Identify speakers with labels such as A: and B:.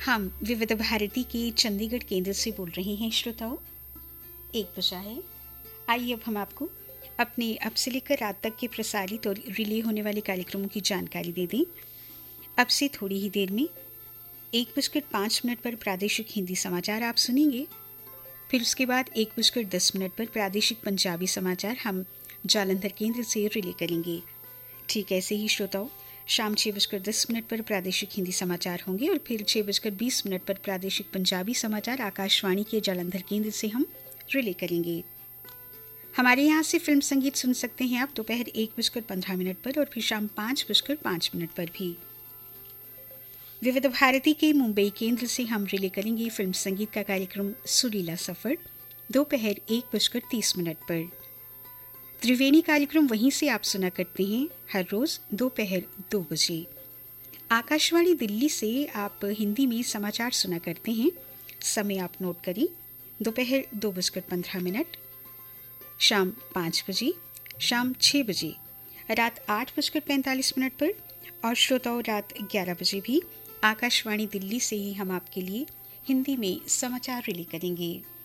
A: हम विविध भारती के चंडीगढ़ केंद्र से बोल रहे हैं श्रोताओं। 1 बजा है। आइए अब हम आपको अपने अब से लेकर रात तक के प्रसारित और रिले होने वाले कार्यक्रमों की जानकारी दे दें। अब से थोड़ी ही देर में 1:05 पर प्रादेशिक हिंदी समाचार आप सुनेंगे। फिर उसके बाद 1:10 पर प्रादेशिक पंजाबी समाचार हम जालंधर केंद्र से रिले करेंगे। ठीक ऐसे ही श्रोताओं, शाम 6:10 पर प्रादेशिक हिंदी समाचार होंगे और फिर 6:20 पर प्रादेशिक पंजाबी समाचार आकाशवाणी के जालंधर केंद्र से हम रिले करेंगे। हमारे यहाँ से फिल्म संगीत सुन सकते हैं आप दोपहर 1:15 पर और फिर शाम 5:05 पर भी। विविध भारती के मुंबई केंद्र से हम रिले करेंगे फिल्म संगीत का कार्यक्रम सुरीला सफर दोपहर 1:30 पर। त्रिवेणी कार्यक्रम वहीं से आप सुना करते हैं हर रोज दोपहर 2 बजे। आकाशवाणी दिल्ली से आप हिंदी में समाचार सुना करते हैं। समय आप नोट करें, दोपहर 2:15, शाम 5 बजे, शाम 6 बजे, रात 8:45 पर और श्रोताओं रात 11 बजे भी आकाशवाणी दिल्ली से ही हम आपके लिए हिंदी में समाचार रिले करेंगे।